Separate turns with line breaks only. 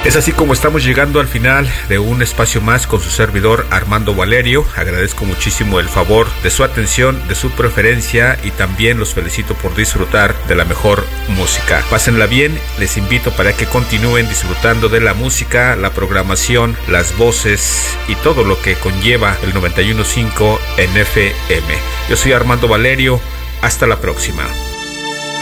Es así como estamos llegando al final de un espacio más con su servidor Armando Valerio. Agradezco muchísimo el favor de su atención, de su preferencia y también los felicito por disfrutar de la mejor música. Pásenla bien, les invito para que continúen disfrutando de la música, la programación, las voces y todo lo que conlleva el 91.5 en FM. Yo soy Armando Valerio, hasta la próxima.